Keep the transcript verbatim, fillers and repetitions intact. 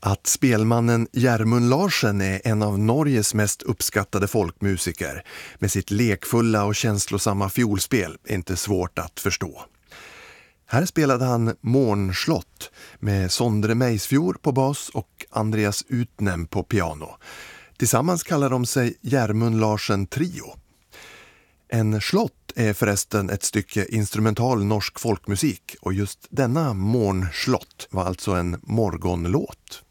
Att spelmannen Gjermund Larsen är en av Norges mest uppskattade folkmusiker med sitt lekfulla och känslosamma fiolspel är inte svårt att förstå. Här spelade han Mornslott med Sondre Meisfjord på bas och Andreas Utnem på piano. Tillsammans kallar de sig Gjermund Larsen Trio. En slott är förresten ett stycke instrumental norsk folkmusik och just denna Mornslott var alltså en morgonlåt.